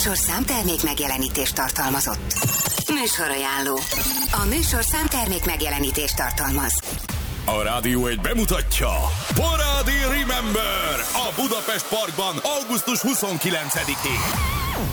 műsor számtermék megjelenítést tartalmazott. Műsorajánló. A műsor számtermék megjelenítést tartalmaz. A Rádió egy bemutatja Parádi Remember a Budapest Parkban augusztus 29-én.